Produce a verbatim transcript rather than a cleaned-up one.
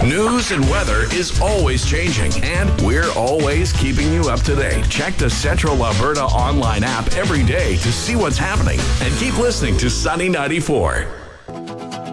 News and weather is always changing, and we're always keeping you up to date. Check the Central Alberta online app every day to see what's happening, and keep listening to Sunny ninety-four.